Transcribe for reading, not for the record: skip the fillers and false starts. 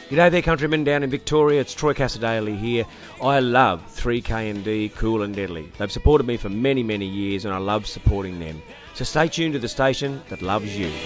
G'day there, countrymen down in Victoria. It's Troy Cassadaly here. I love 3K&D Cool and Deadly. They've supported me for many, many years and I love supporting them. So stay tuned to the station that loves you.